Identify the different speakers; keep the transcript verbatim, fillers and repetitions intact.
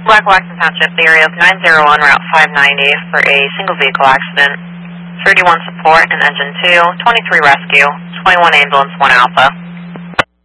Speaker 1: Lackawanna Township, the area of nine zero one Route five ninety for a single vehicle accident. thirty-one support and engine two, twenty-three rescue, twenty-one ambulance, one Alpha.